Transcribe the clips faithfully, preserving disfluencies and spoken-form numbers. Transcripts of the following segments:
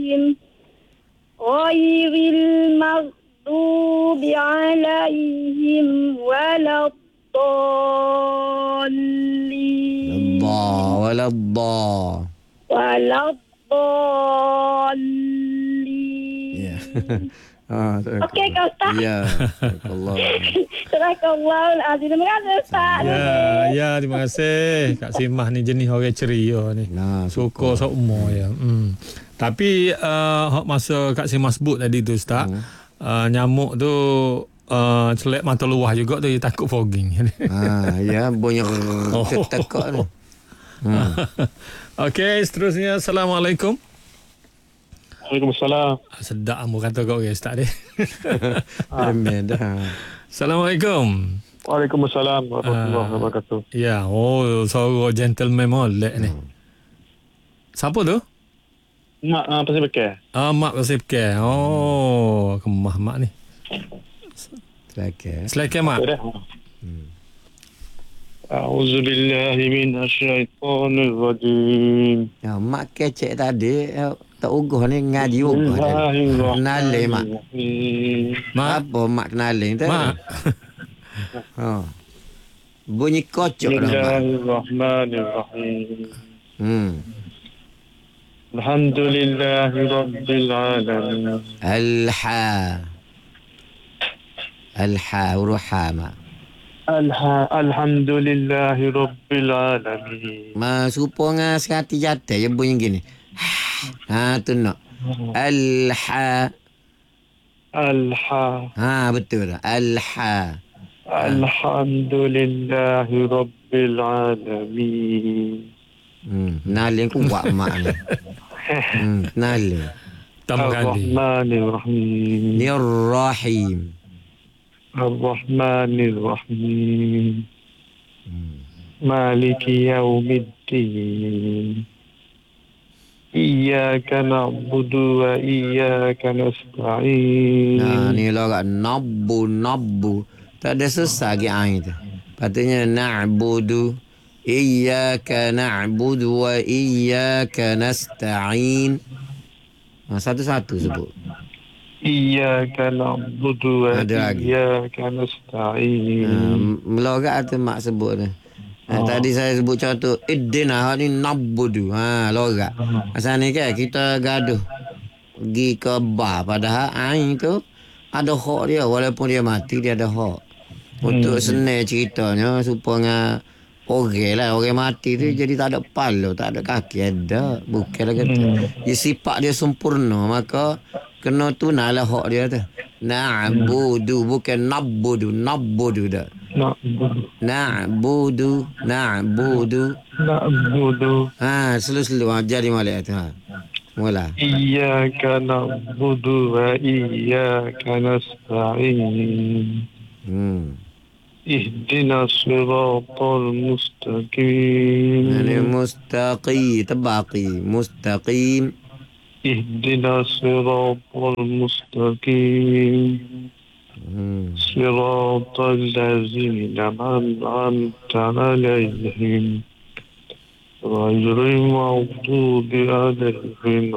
عليهم غير المغضوب عليهم ولا الضالين الضا ولا الضا ولا الضالين. Ya. Ah, Okey, Kak Ustaz. Ya. Allah. Tabarakallah. Terima kasih Ustaz. Ya, ya, terima kasih. Kak Simah ni jenis orang ceria ni. Nah, Suka seumur ya. Hmm. Tapi uh, masa Kak Simah sebut tadi tu Ustaz, hmm. uh, nyamuk tu uh, celak mata luah juga tu, dia takut fogging. Ah, ya, banyak Oh. tekak tu. Hmm. Okey, seterusnya Assalamualaikum. Waalaikumsalam. Sedap amu kata kau okay, Ustaz dia. Amin dah. Assalamualaikum. Waalaikumsalam warahmatullahi wabarakatuh. Ya, oh, seorang gentleman molek ni. Hmm. Siapa tu? Mak uh, pasal pakai. Ah, Mak Pasir Pekeh. Oh, kemah Mak ni. Selaka. Selamat Mak. Dah. A'udzu billahi minasyaitonir rajim. Ya, mak kecek tadi eh, tak uguh ni ngaji uguh tadi. Kenalin mak. Mak. Apa mak kenalin tu? Mak. Ha. Bunyi kocok dah mak. Bismillahirrahmanirrahim. Hmm. Alhamdulillahi rabbil alamin. Alha. Alha uruha mak. Alha alhamdulillahi rabbil alamin. Ma supo nga sekati jatuh ya bunyi gini. Ha tu nak. Alha. Alha Ha betul dah. Alha. alhamdulillahi rabbil alamin. Hmm, kenalin kuat mak ni. Hmm, kenalin. Pertama kali. Ar-Rahmanir-Rahim. Ni Ar-Rahim. Ar-Rahmanir-Rahim. Maliki yaumiddin. Iyyaka na'budu wa iyyaka nasta'in. Nah, ni lorak nabbu nabbu. Tak ada susah ke ain tu. Patutnya na'budu iyyaka na'budu wa iyyaka nasta'in. Ha, satu-satu sebut. Iyyaka na'budu wa Ada lagi. iyyaka Ha, nasta'in. melorak tu mak sebut tu. Ha, oh. Tadi saya sebut contoh iddina ni nabbudu. Ha, lorak. Asal ni kan kita gaduh pergi ke bar padahal ain tu ada hak dia walaupun dia mati dia ada hak. Untuk hmm. senang ceritanya supaya orang lah orang mati tu jadi tak ada kepala, tak ada kaki ada. Bukanlah kata. Hmm. Dia sifat dia sempurna maka kena tunalah hak dia tu. Na'budu bukan nabbudu, nabbudu dah. Na'budu. Na'budu, na'budu. Na'budu. Ha, selu-selu ha, jadi molek tu ha. Mula. Iyyaka na'budu wa iyyaka nasta'in. Hmm. Ihdinas siratal mustaqim. Ini mustaqim, tabaqi, mustaqim. Ihdinas siratal mustaqim. Hmm. Siratal ladzina an'amta 'alaihim. Ghairil maghdubi 'alaihim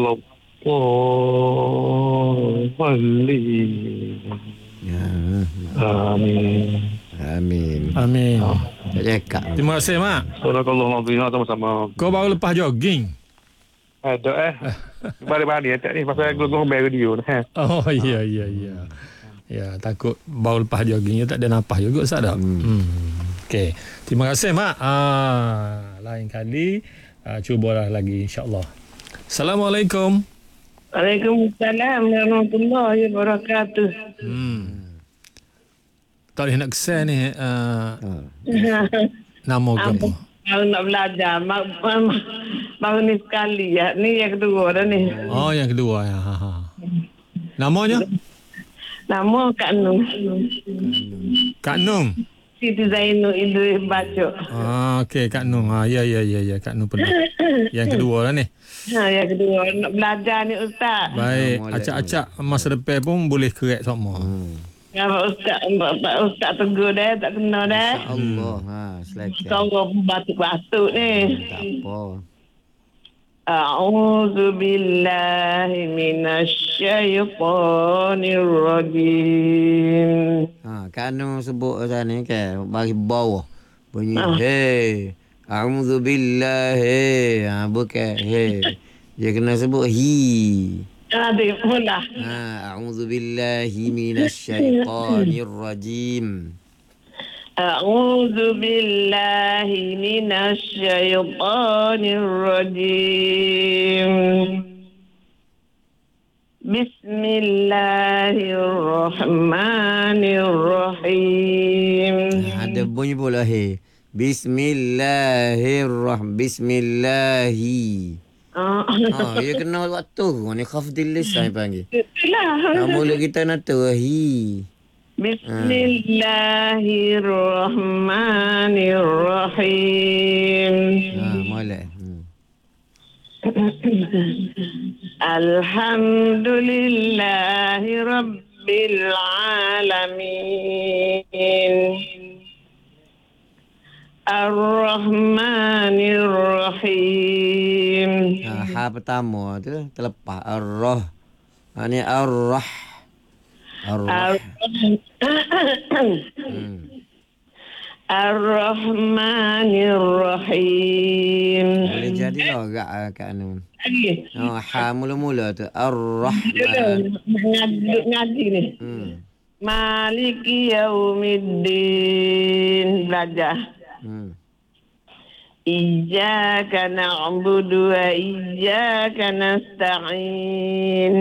waladdallin. Ya. Amin. Amin. Amin. Tak cakap. Terima kasih Mak. Barakallahu azim sama-sama. Kau baru lepas jogging. Ada eh. Balik-balik ya tak ni pasal gelong bayar radio ni. Oh ya ya ya. Ya, takut baru lepas jogging tak ada napas juga Ustaz dah. Hmm. hmm. Okey. Terima kasih Mak. Ah, lain kali ah, cubalah lagi insya-Allah. Assalamualaikum. Waalaikumsalam warahmatullahi wabarakatuh. Hmm. Tak boleh nak kesan ni uh, Ha. nama kau. Kalau nak belajar, ma- ma- baru ni sekali ya. Ni yang kedua dah ni. Oh, yang kedua ya. Ha, ha. Namanya? Nama Kak Nung. Kak Nung. Siti Zainul Idris Baco. Ah, okey Kak Nung. Ha, ya ya ya ya Kak Nung pernah. Yang kedua lah ni. Ha, yang kedua nak belajar ni Ustaz. Baik, molek, acak-acak masa depan pun boleh kerek sama. Hmm. Ya Pak Ustaz, Pak Ustaz tegur dah, tak kena dah. Allah ha selaka. Kau batuk-batuk ni. Tak apa. أعوذ بالله من الشيطان الرجيم. Ha, kanu sebut macam ni kan, bagi bawah. Bunyi Ah. hey. A'udzu billahi. Ha, bukan hey. Dia kena sebut hi. Ada mula. Ha, a'udzu billahi minasyaitonir rajim. أعوذ بالله من الشيطان الرجيم. بسم الله الرحمن الرحيم. Ha, ada bunyi pula he. Bismillahirrahmanirrahim. Bismillahi. Ah. Ha, dia kena waktu. Ni khafdil lisan panggil. Itulah. Ha, mulut kita nak tu hi. Bismillahirrahmanirrahim. Ha, molek. Hmm. Alhamdulillahi Rabbil Alamin. Ar-Rahmanir-Rahim. Ha, ha pertama tu terlepas ar-rah. Ha, ni ar-rah. Ar-rah. Hmm. Ar-Rahmanir-Rahim. Boleh jadi lorak uh, Kak Anun. Lagi. Oh, ha mula-mula tu ar-rahman. Ngaji, ngaji ni. Hmm. Maliki Yaumiddin. Belajar. Hmm. Iyyaka na'budu wa iyyaka nasta'in.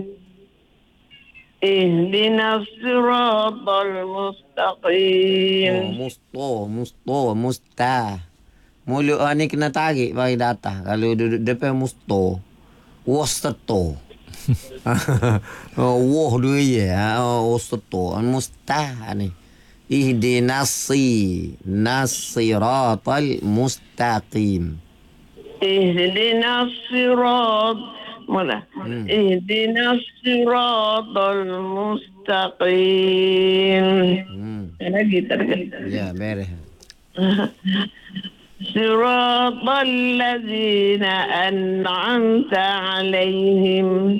Ihdinas siratal mustaqim. Oh, musto, musto, musta. Mulut ah, ni kena tarik bagi datang. Kalau duduk depan musto. Wastato. Oh, wah dua ya. Oh, wastato. Musta ni. Ihdinasi nasiratal mustaqim. Ihdinas sirat Mula. Hmm. Ihdinas siratal mustaqim. Hmm. Lagi terkait. Ya, beres. Siratal ladzina an'amta alaihim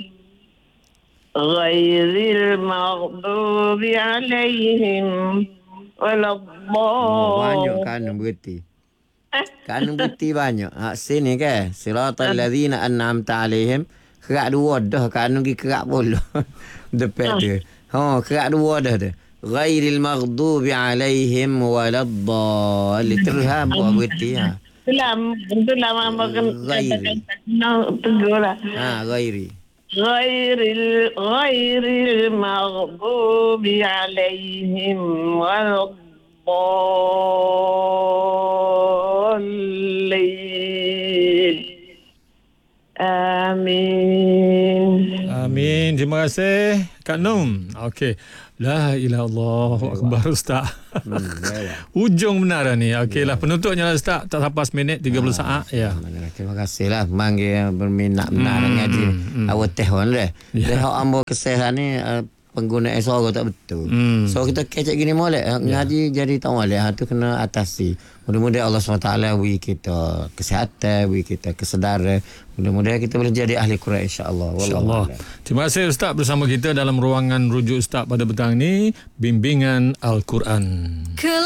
ghairil maghdubi alaihim waladdallin. Oh, banyak kan berarti. Kan berarti banyak. Ha, sini kan. Siratal ladzina an'amta alaihim. Kerak dua dah. Kan pergi kerak pula. Depan tu. Ha, kerak dua dah tu. Ghairil maghdubi alaihim waladdallin. Terus ha buat berarti ha. Itulah, itulah mama Ghairi. kena tegur lah. Ha, ghairi. Ghairil, ghairil maghdubi alaihim waladdallin. Amin. Amin. Terima kasih Kak Nom. Okey. La ilaha illallah akbar Ustaz. Hmm, ya. Ujung benar ni. Okeylah penutupnya lah Ustaz. Tak sampai seminit tiga puluh saat. Ya. Terima kasih lah. Manggil berminat benar hmm, ngaji. hmm. Awak tehon dah. Ya. Dah ambo kesehatan ni uh, penggunaan suara tak betul. Hmm. So kita kecek gini molek. Ngaji jadi tak molek. Ha, tu kena atasi. Mudah-mudahan Allah subhanahu wa taala beri kita kesihatan, beri kita kesedaran. Mudah-mudahan kita boleh jadi ahli Quran insya-Allah. InsyaAllah. Terima kasih Ustaz bersama kita dalam ruangan rujuk Ustaz pada petang ni. Bimbingan Al-Quran.